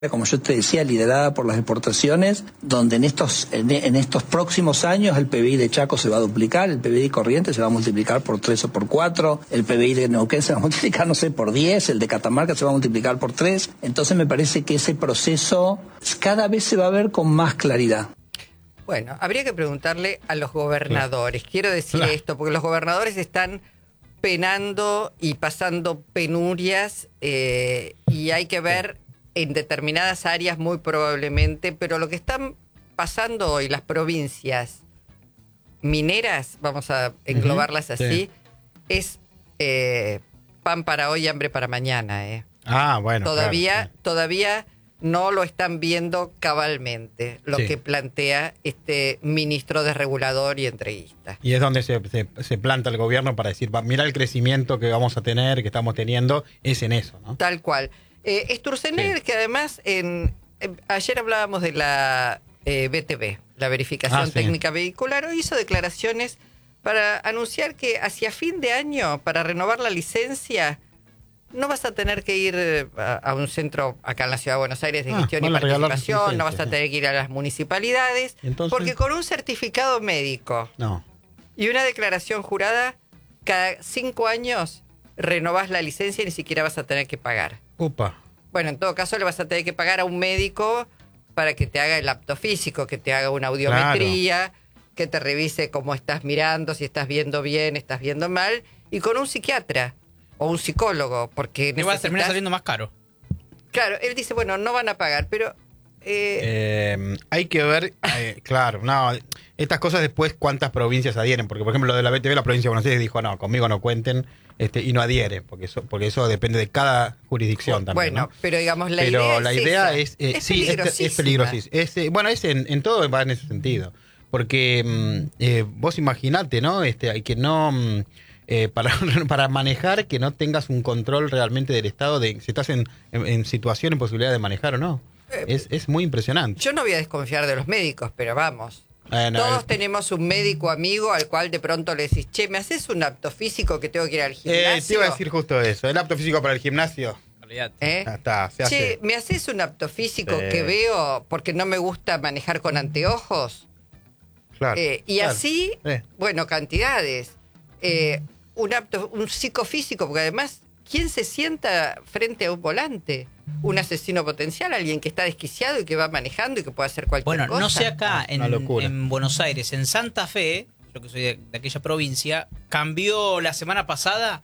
como yo te decía, liderada por las exportaciones, donde en estos próximos años el PBI de Chaco se va a duplicar, el PBI Corrientes se va a multiplicar por 3 o por 4, el PBI de Neuquén se va a multiplicar, no sé, por 10, el de Catamarca se va a multiplicar por 3. Entonces me parece que ese proceso cada vez se va a ver con más claridad. Bueno, habría que preguntarle a los gobernadores. Quiero decir esto, porque los gobernadores están penando y pasando penurias y hay que ver en determinadas áreas muy probablemente, pero lo que están pasando hoy las provincias mineras, vamos a englobarlas así, es pan para hoy, hambre para mañana. Bueno, todavía no lo están viendo cabalmente, lo que plantea este ministro desregulador y entreguista. Y es donde se planta el gobierno para decir, mira el crecimiento que vamos a tener, que estamos teniendo, es en eso, ¿no? Tal cual. Sturzenegger, que además ayer hablábamos de la BTV, la verificación técnica vehicular, hoy hizo declaraciones para anunciar que hacia fin de año, para renovar la licencia, no vas a tener que ir a un centro acá en la Ciudad de Buenos Aires de gestión y participación, no vas a tener que ir a las municipalidades, porque con un certificado médico y una declaración jurada, cada 5 años renovás la licencia y ni siquiera vas a tener que pagar. Bueno, en todo caso le vas a tener que pagar a un médico para que te haga el apto físico, que te haga una audiometría, que te revise cómo estás mirando, si estás viendo bien, estás viendo mal, y con un psiquiatra o un psicólogo, porque va a terminar saliendo más caro. Claro, él dice, bueno, no van a pagar, pero hay que ver, estas cosas después cuántas provincias adhieren, porque por ejemplo lo de la BTV, la provincia de Buenos Aires dijo, no, conmigo no cuenten, y no adhiere, porque eso depende de cada jurisdicción también. Bueno, pero digamos, la idea es peligrosísima. Es en todo va en ese sentido, porque vos imaginate, ¿no? Hay que no... para manejar, que no tengas un control realmente del Estado de si estás en situación, en posibilidad de manejar o no. Es muy impresionante. Yo no voy a desconfiar de los médicos, pero vamos. Todos tenemos un médico amigo al cual de pronto le decís, che, ¿me haces un apto físico que tengo que ir al gimnasio? Te iba a decir justo eso. El apto físico para el gimnasio. ¿Me haces un apto físico que veo porque no me gusta manejar con anteojos? Así, bueno, cantidades. Un psicofísico, porque además, ¿quién se sienta frente a un volante? Un asesino potencial, alguien que está desquiciado y que va manejando y que puede hacer cualquier cosa. Bueno, no sé acá en Buenos Aires, en Santa Fe, yo que soy de aquella provincia, cambió la semana pasada,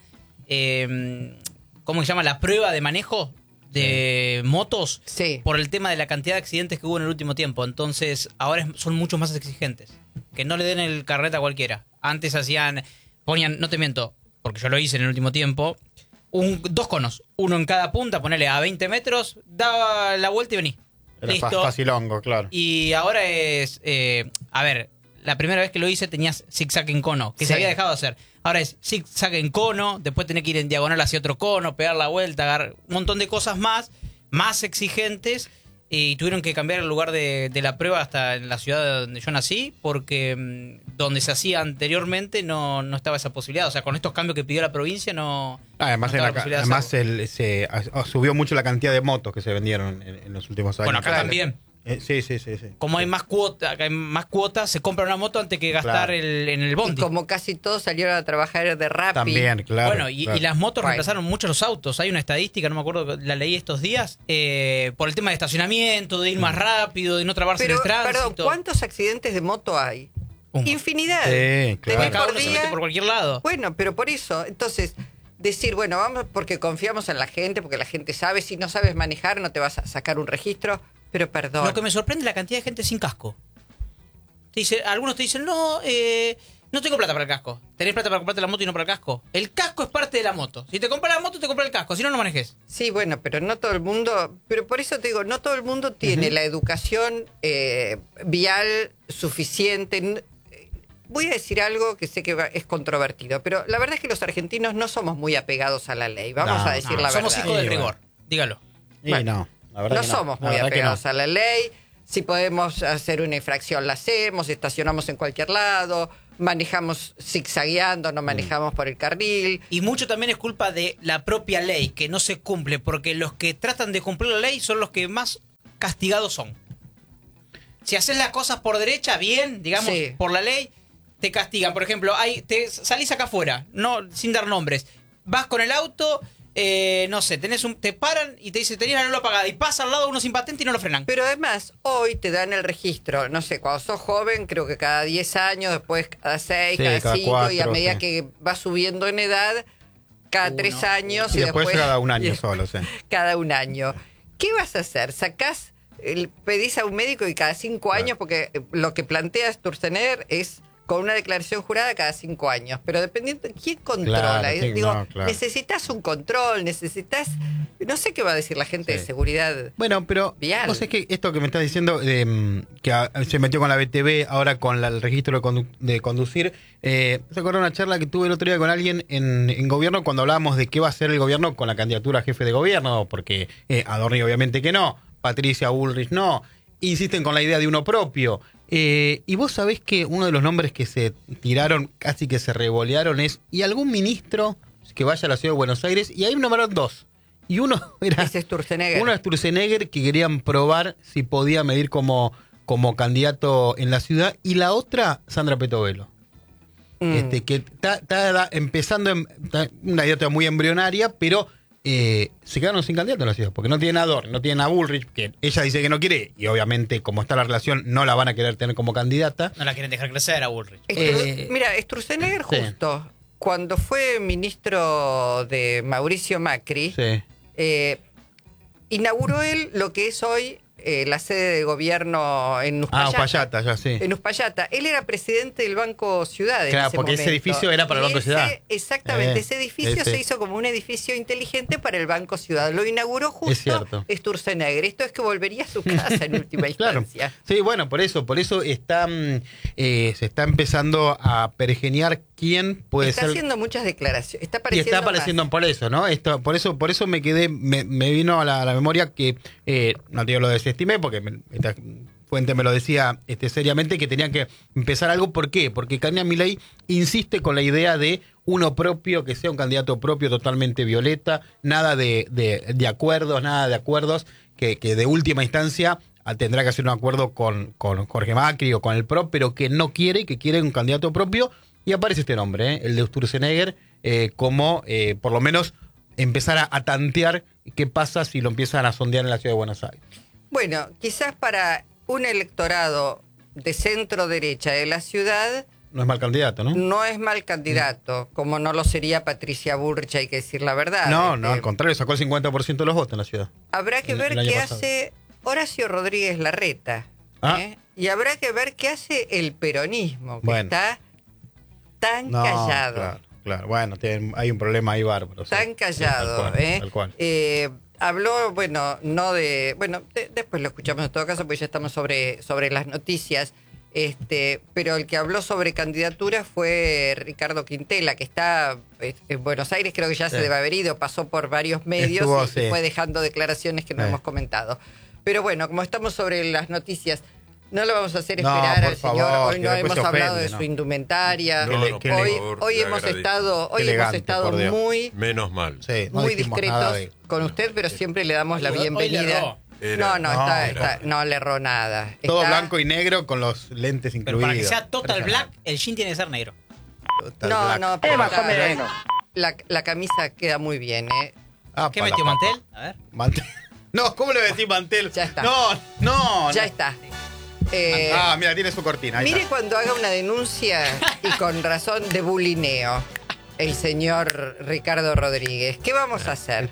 ¿cómo se llama? La prueba de manejo de motos por el tema de la cantidad de accidentes que hubo en el último tiempo. Entonces, ahora son mucho más exigentes. Que no le den el carnet a cualquiera. Antes ponían, no te miento, porque yo lo hice en el último tiempo, 2 conos, uno en cada punta, ponele a 20 metros, daba la vuelta y vení. Era facilongo, claro. Y ahora es, la primera vez que lo hice tenías zigzag en cono, que se había dejado de hacer. Ahora es zigzag en cono, después tenés que ir en diagonal hacia otro cono, pegar la vuelta, agarrar un montón de cosas más exigentes. Y tuvieron que cambiar el lugar de la prueba hasta en la ciudad donde yo nací, porque donde se hacía anteriormente no estaba esa posibilidad. O sea, con estos cambios que pidió la provincia Además, se subió mucho la cantidad de motos que se vendieron en los últimos años. Bueno, acá también. Sí. Como hay más cuotas, se compra una moto antes que gastar en el bondi. Y como casi todos salieron a trabajar de Rappi. También, claro. Bueno, y las motos reemplazaron mucho los autos. Hay una estadística, no me acuerdo, la leí estos días, por el tema de estacionamiento, de ir más rápido, de no trabarse en el tránsito. Perdón, ¿cuántos accidentes de moto hay? Infinidad. Claro. Cada uno se mete por cualquier lado. Bueno, pero por eso, entonces, decir, bueno, vamos porque confiamos en la gente, porque la gente sabe, si no sabes manejar no te vas a sacar un registro. Pero perdón. Lo que me sorprende es la cantidad de gente sin casco. Algunos te dicen, no tengo plata para el casco. ¿Tenés plata para comprarte la moto y no para el casco? El casco es parte de la moto. Si te compras la moto, te compras el casco. Si no, no manejes. Sí, bueno, pero no todo el mundo... Pero por eso te digo, no todo el mundo tiene la educación vial suficiente. Voy a decir algo que sé que es controvertido, pero la verdad es que los argentinos no somos muy apegados a la ley. Vamos a decir la verdad. Somos hijos del rigor. Dígalo. No somos muy apegados a la ley. Si podemos hacer una infracción, la hacemos, estacionamos en cualquier lado, manejamos zigzagueando, no manejamos por el carril. Y mucho también es culpa de la propia ley, que no se cumple, porque los que tratan de cumplir la ley son los que más castigados son. Si haces las cosas por derecha, bien, digamos, por la ley, te castigan. Por ejemplo, te salís acá afuera, no, sin dar nombres. Vas con el auto, no sé, te paran y te dicen, tenías la luz apagada, y pasa al lado uno sin patente y no lo frenan. Pero además, hoy te dan el registro, no sé, cuando sos joven, creo que cada 10 años, después cada 6, cada 5, 4, y a medida que vas subiendo en edad, cada 3 años. Y después cada un año solo, Cada un año. ¿Qué vas a hacer? Pedís a un médico y cada 5 años, porque lo que plantea Sturzenegger es con una declaración jurada cada 5 años. Pero dependiendo, ¿quién controla? Necesitas un control, no sé qué va a decir la gente de seguridad. Bueno, pero vial. No sé, que esto que me estás diciendo, que se metió con la BTV, ahora con el registro de conducir, se acuerda una charla que tuve el otro día con alguien en gobierno, cuando hablábamos de qué va a hacer el gobierno con la candidatura a jefe de gobierno, porque Adorni obviamente que no, Patricia Bullrich no, insisten con la idea de uno propio. Y vos sabés que uno de los nombres que se tiraron, casi que se revolearon, es ¿y algún ministro que vaya a la ciudad de Buenos Aires? Y ahí nombraron 2. Y uno era Sturzenegger. Uno era Sturzenegger, que querían probar si podía medir como candidato en la ciudad, y la otra, Sandra Petovelo. Que está empezando una idea muy embrionaria, pero se quedaron sin candidato en la ciudad, porque no tienen a Adorni, no tienen a Bullrich, que ella dice que no quiere, y obviamente como está la relación no la van a querer tener como candidata. No la quieren dejar crecer a Bullrich. Mira, Sturzenegger justo cuando fue ministro de Mauricio Macri, inauguró él lo que es hoy la sede de gobierno en Uspallata. Uspallata, ya sí. En Uspallata. Él era presidente del Banco Ciudad en ese porque momento. Ese edificio era para el Banco Ciudad. Exactamente, ese edificio se hizo como un edificio inteligente para el Banco Ciudad. Lo inauguró justo Sturzenegger. Esto es que volvería a su casa en última instancia. Sí, bueno, por eso se está empezando a pergeniar quién puede ser. Está haciendo muchas declaraciones. Está apareciendo por eso, ¿no? Por eso me quedé, me vino a la memoria que, no te digo lo desestimé, porque esta fuente me lo decía seriamente, que tenían que empezar algo. ¿Por qué? Porque Karina Milei insiste con la idea de uno propio, que sea un candidato propio totalmente violeta, nada de acuerdos, que de última instancia tendrá que hacer un acuerdo con Jorge Macri o con el PRO, pero que no quiere, que quiere un candidato propio. Y aparece este nombre, el de Sturzenegger, como por lo menos empezar a tantear qué pasa si lo empiezan a sondear en la ciudad de Buenos Aires. Bueno, quizás para un electorado de centro-derecha de la ciudad... No es mal candidato, ¿no? No es mal candidato, como no lo sería Patricia Bullrich, hay que decir la verdad. No, al contrario, sacó el 50% de los votos en la ciudad. Habrá que ver qué hace Horacio Rodríguez Larreta. Y habrá que ver qué hace el peronismo, que está tan callado. Claro. Bueno, hay un problema ahí bárbaro. Tan callado, tal cual. Habló, después lo escuchamos en todo caso, porque ya estamos sobre las noticias. Pero el que habló sobre candidatura fue Ricardo Quintela, que está en Buenos Aires, creo que ya se debe haber ido, pasó por varios medios y fue dejando declaraciones que no hemos comentado. Pero bueno, como estamos sobre las noticias, no lo vamos a hacer esperar al señor. Hoy no hemos hablado de su indumentaria. Hoy hemos estado muy discretos con usted, pero siempre le damos la bienvenida. No le erró nada. Todo blanco y negro con los lentes incluidos. Pero para que sea total black, el jean tiene que ser negro. No, pero más o menos. La camisa queda muy bien, ¿Qué metió, mantel? A ver. Mantel. No, ¿cómo le decís mantel? Ya está. No. Ya está. Mira, tiene su cortina. Mire cuando haga una denuncia, y con razón, de bulineo, el señor Ricardo Rodríguez. ¿Qué vamos a hacer?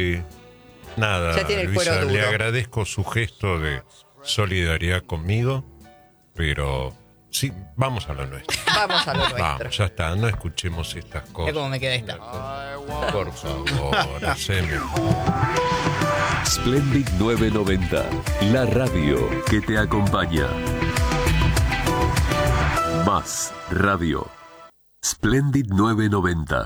Nada, ya tiene el cuero Luisa, duro. le agradezco su gesto de solidaridad conmigo, pero sí, vamos a lo nuestro. Vamos a lo nuestro. Vamos, ya está, no escuchemos estas cosas. Es como me queda esta. Por favor, haceme. Splendid 990, la radio que te acompaña. Más radio. Splendid 990.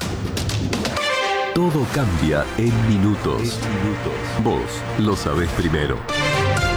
Todo cambia en minutos. Vos lo sabés primero.